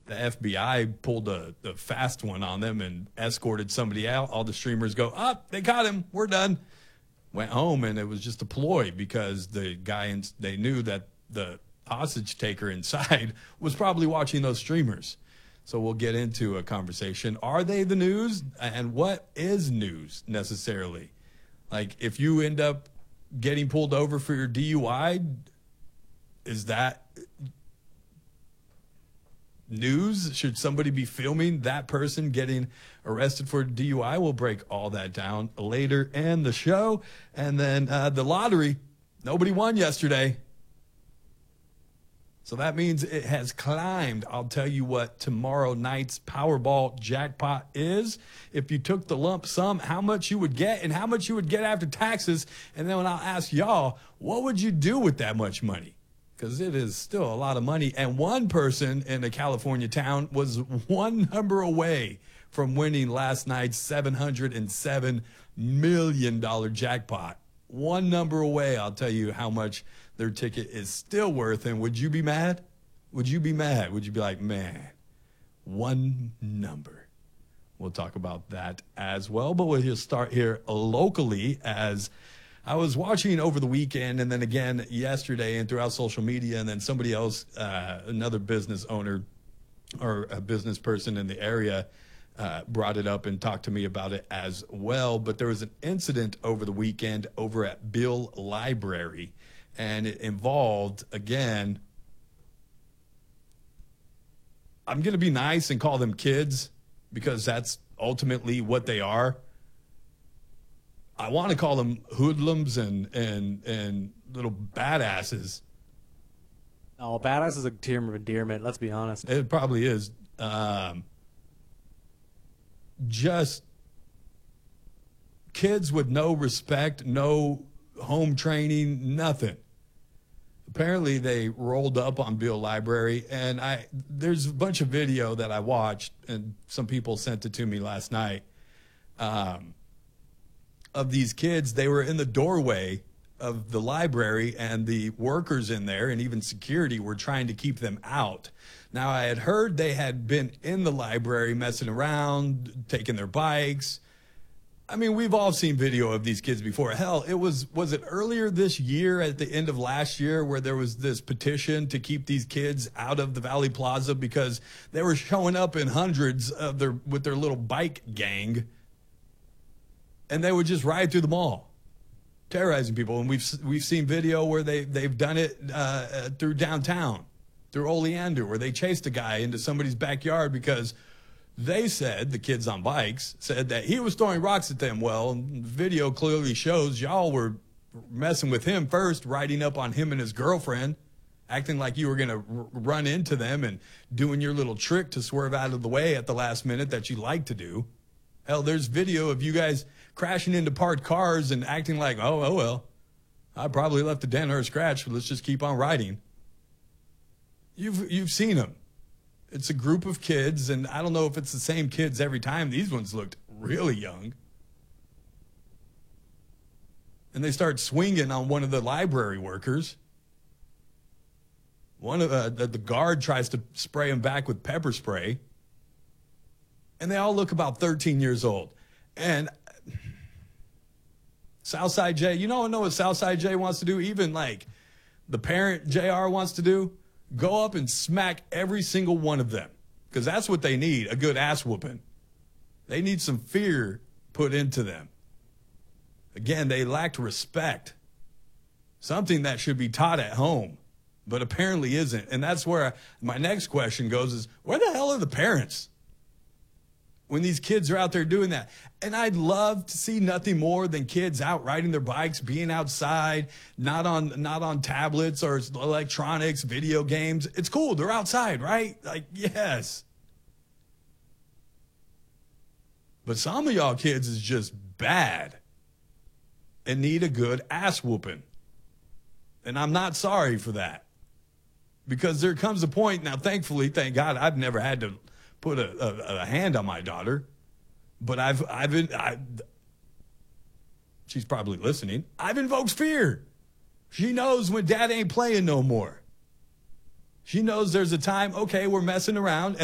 the FBI pulled the fast one on them and escorted somebody out. All the streamers go, they got him. We're done. Went home, and it was just a ploy because the guy, they knew that the hostage taker inside was probably watching those streamers. So we'll get into a conversation. Are they the news? And what is news necessarily? Like, if you end up getting pulled over for your DUI, is that news? Should somebody be filming that person getting arrested for DUI? We'll break all that down later in the show. And then the lottery, nobody won yesterday. So that means it has climbed. I'll tell you what tomorrow night's Powerball jackpot is. If you took the lump sum, how much you would get and how much you would get after taxes. And then when I'll ask y'all, what would you do with that much money? Because it is still a lot of money. And one person in a California town was one number away from winning last night's $707 million jackpot. One number away. I'll tell you how much their ticket is still worth. And would you be mad? Would you be mad? Would you be like, man, one number? We'll talk about that as well. But we'll just start here locally, as I was watching over the weekend and then again yesterday and throughout social media, and then somebody else, another business owner or a business person in the area, brought it up and talked to me about it as well. But there was an incident over the weekend over at Bill Library, and it involved, again, I'm going to be nice and call them kids because that's ultimately what they are. I want to call them hoodlums and little badasses. Oh, badass is a term of endearment. Let's be honest. It probably is. Just kids with no respect, no home training, nothing. Apparently, they rolled up on Bill Library, and there's a bunch of video that I watched, and some people sent it to me last night, of these kids. They were in the doorway of the library, and the workers in there and even security were trying to keep them out. Now, I had heard they had been in the library messing around, taking their bikes. I mean, we've all seen video of these kids before. Hell, was it earlier this year, at the end of last year, where there was this petition to keep these kids out of the Valley Plaza because they were showing up in hundreds with their little bike gang, and they would just ride through the mall, terrorizing people. And we've seen video where they've done it through downtown, through Oleander, where they chased a guy into somebody's backyard because they said, the kids on bikes, said that he was throwing rocks at them. Well, video clearly shows y'all were messing with him first, riding up on him and his girlfriend, acting like you were going to run into them and doing your little trick to swerve out of the way at the last minute that you like to do. Hell, there's video of you guys crashing into parked cars and acting like, oh well, I probably left a dent or a scratch, but let's just keep on riding. You've seen them. It's a group of kids, and I don't know if it's the same kids every time. These ones looked really young. And they start swinging on one of the library workers. One of the guard tries to spray him back with pepper spray. And they all look about 13 years old. And Southside J, you know what Southside J wants to do? Even like the parent JR wants to do? Go up and smack every single one of them. Because that's what they need, a good ass whooping. They need some fear put into them. Again, they lacked respect. Something that should be taught at home, but apparently isn't. And that's where my next question goes is, where the hell are the parents when these kids are out there doing that? And I'd love to see nothing more than kids out riding their bikes, being outside, not on tablets or electronics, video games. It's cool. They're outside, right? Like, yes. But some of y'all kids is just bad and need a good ass whooping. And I'm not sorry for that. Because there comes a point, now thankfully, thank God, I've never had to put a hand on my daughter. But she's probably listening. I've invoked fear. She knows when dad ain't playing no more. She knows there's a time, okay, we're messing around.